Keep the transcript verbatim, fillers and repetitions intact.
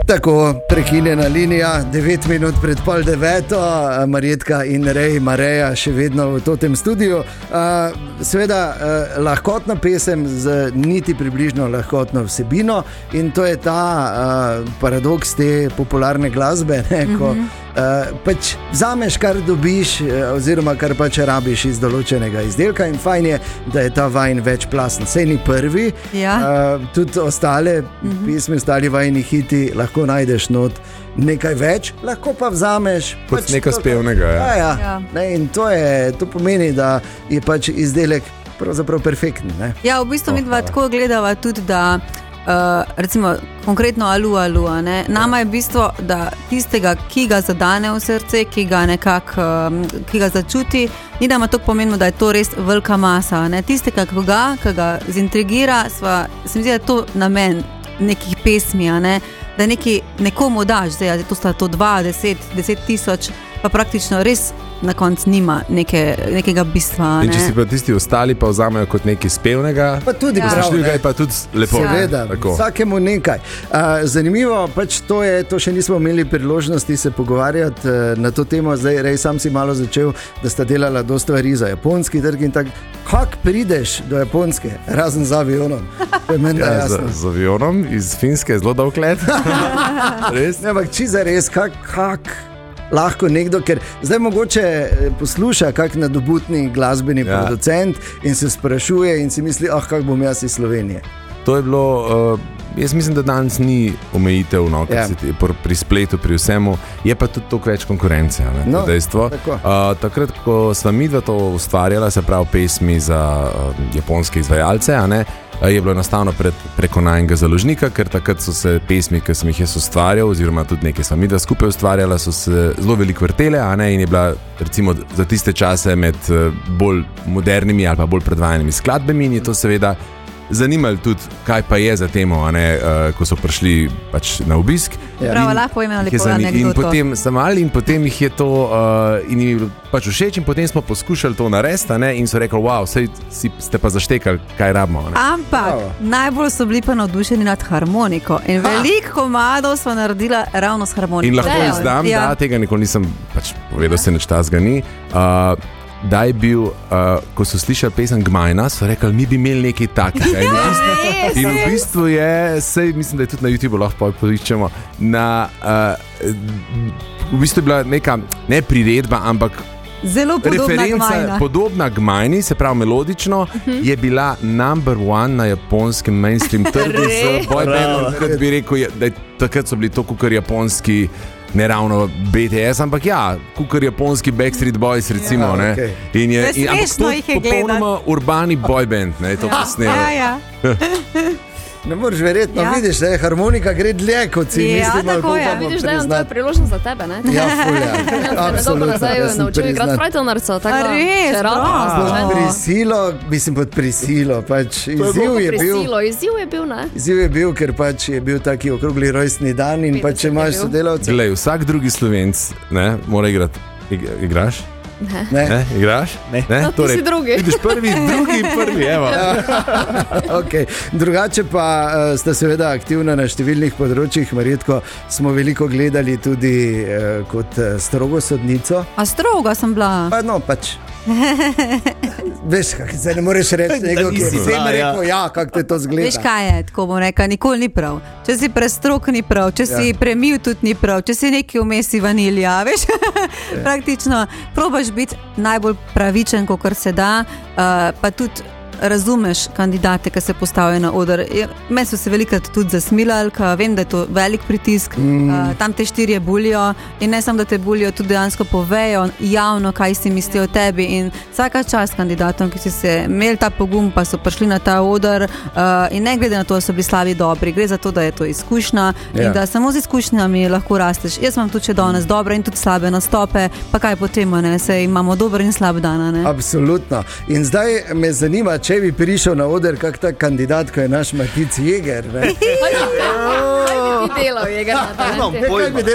Tako, prekinjena linija, devet minut pred pol deveto, Marjetka in Rej, Mareja še vedno v tem studiu. Uh, seveda, uh, lahkotna pesem z niti približno lahkotno vsebino in to je ta uh, paradoks te popularne glasbe, ne, ko uh, pač vzameš, kar dobiš uh, oziroma kar pač rabiš iz določenega izdelka in fajn je, da je ta vajn večplasten. Sej ni prvi, ja. uh, tudi ostale uh-huh. pesmi, ostali vajni hiti lahko najdeš not nekaj več, lahko pa vzameš kot pač nekaj spevnega. Ja. Ja, ja. Ja. Ne, in to, je, to pomeni, da je pač izdelek pravzaprav perfekten. Ne? Ja, v bistvu oh, mi dva tako gledava tudi, da uh, recimo konkretno Alu Alu, ne? Nama je bistvo, da tistega, ki ga zadane v srce, ki ga nekako, um, ki ga začuti, ni da ima to pomenilo, da je to res velika masa. Ne? Tistega, ki ga, ki ga zintrigira, sva, se mi zdi, da je to namen nekih pesmi, ne? Da neki, nekomu daš, zdaj, to sta to dva, deset, deset tisoč, pa praktično res na koncu nima neke, nekega bistva. Ne? In če si pa tisti ostali pa vzamejo kot nekaj spevnega, pa tudi ja. prav, je pa tudi lepo. Seveda, vsakemu nekaj. Uh, zanimivo, pač to je, to še nismo imeli priložnosti se pogovarjati uh, na to temo, zdaj Rej sam si malo začel, da sta delala do stvari za japonski trg in tak, kak prideš do Japonske, razen z avionom? Ja, z, z avionom iz Finske je zelo dolg let. Res? Ne, ampak čiza res, kak, kak lahko nekdo, ker zdaj mogoče posluša kak nadobutni glasbeni ja. producent in se sprašuje in si misli, ah, kak bom jaz iz Slovenije. To je bilo, uh, jaz mislim, da danes ni omejitev, no, ja. ti, pri spletu, pri vsemu, je pa tudi toliko več konkurence, ne, no, to dejstvo. Uh, takrat, ko sva midva to ustvarjala, se pravi pesmi za uh, japonske izvajalce, a ne, je bilo enostavno pred, preko najnega založnika, ker takrat so se pesmi, ki sem jih jaz ustvarjal, oziroma tudi nekaj sva midva skupaj ustvarjala, so se zelo veliko vrtele, a ne, in je bila recimo za tiste čase med bolj modernimi ali pa bolj predvajanimi skladbami in je to seveda zanimali tudi, kaj pa je za temo, a ne, uh, ko so prišli pač na obisk. Ja. Prav, lahko imeno lepo anekdoto. In potem samali in potem jih je to uh, in jim je pač všeč in potem smo poskušali to narediti, a ne, in so rekli, wow, sej si, ste pa zaštekali, kaj rabimo. Ne. Ampak Bravo. najbolj so bili pa navdušeni nad harmoniko in veliko komadov smo naredila ravno s harmoniko. In lahko izdam, ja. da tega nikoli nisem pač povedal, se nič tazga ni. Uh, da je bil, uh, ko so slišali pesem Gmajna, so rekli, mi bi imeli nekaj takega. In, ja, in v bistvu je, sej, mislim, da je tudi na YouTube lahko poiščemo, na, uh, v bistvu je bila neka, ne priredba, ampak zelo podobna referenca, podobna Gmajni, se pravi melodično, uh-huh. je bila number one na japonskem mainstream trgu z boybandom, kot bi rekel, da je, takrat so bili to kukar japonski, ne ravno B T S, ampak ja, kukar japonski Backstreet Boys, recimo, ja, okay. ne. In je, in, ampak to je popolnoma urbani boyband, ne, je to ja. posnelo. Ja, ja. Ne moreš verjetno, ja. vidiš, da je harmonika gre dlje, kot si ja, mislim, tako je. Vidiš, da je to priložnost za tebe, ne? Ja, fulja. Absolutno. Zdaj jo naučili igrati frajtelnarco, tako da res, bravo. Prisilo, mislim pod prisilo, pač izziv je bil. Prisilo, izziv je bil, ne? Izziv je bil, ker pač je bil taki okrogli rojstni dan in pač če imaš sodelavce. Glej, vsak drugi Slovenc, ne, mora igrati. Igraš? Ne. Ne. Ne? Igraš? Ne. Ne? No, torej, ti si drugi. Vidiš prvi, drugi, prvi, evo. Okay. Drugače pa uh, sta seveda aktivna na številnih področjih. Marjetko smo veliko gledali tudi uh, kot uh, strogo sodnico. A stroga sem bila? Pa no, pač. Veš, kak, zdaj ne moreš reči nekaj, ki si vsem rekel, ja, kako te to zgleda. Veš kaj je, tako bom rekel, nikoli ni prav. Če si prestrog, ni prav, če si ja. premil, tudi ni prav, če si neki vmesi vanilja, veš, ja. praktično probaš biti najbolj pravičen, kakor se da, uh, pa tudi razumeš kandidate, ki se postavijo na oder. Meni so se velikrat tudi zasmilali, ker vem, da je to velik pritisk, mm. uh, tam te štirje bulijo in ne samo, da te bulijo, tudi dejansko povejo javno, kaj si mislijo o tebi in vsaka čast kandidatom, ki si se imeli ta pogum, pa so prišli na ta oder uh, in ne glede na to, da so bili slabi dobri, gre za to, da je to izkušnja yeah. in da samo z izkušnjami lahko rasteš. Jaz imam tudi še danes dobre in tudi slabe nastope, pa kaj potem, ne, se imamo dober in slab dan, ne? Absolutno. In zdaj me zanima, če bi prišel na oder kak ta kandidat, ko je naš Matic Jeger, ne? Kaj bi ti delal, Jeger? Kaj bi delal?